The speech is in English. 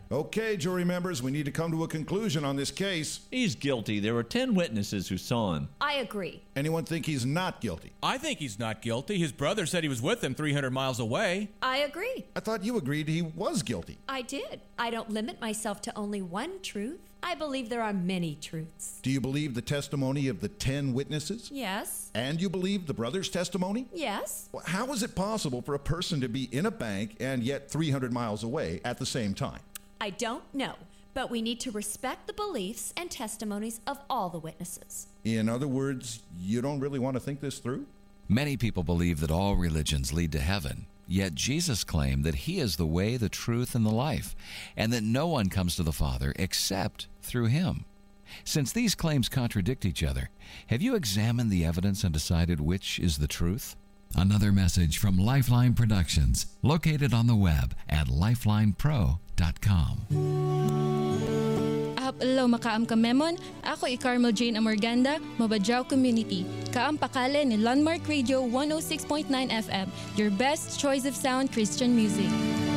Okay, jury members, we need to come to a conclusion on this case. He's guilty. There were 10 witnesses who saw him. I agree. Anyone think he's not guilty? I think he's not guilty. His brother said he was with him 300 miles away. I agree. I thought you agreed he was guilty. I did. I don't limit myself to only one truth. I believe there are many truths. Do you believe the testimony of the 10 witnesses? Yes. And you believe the brother's testimony? Yes. Well, how is it possible for a person to be in a bank and yet 300 miles away at the same time? I don't know, but we need to respect the beliefs and testimonies of all the witnesses. In other words, you don't really want to think this through? Many people believe that all religions lead to heaven, yet Jesus claimed that He is the way, the truth, and the life, and that no one comes to the Father except through Him. Since these claims contradict each other, have you examined the evidence and decided which is the truth? Another message from Lifeline Productions, located on the web at lifelinepro.com. Hello, makaam kamemon. Ako Carmel Jane Amorganda, Mabadjao Community. Kaam pakale ni Landmark Radio 106.9 FM, your best choice of sound Christian music.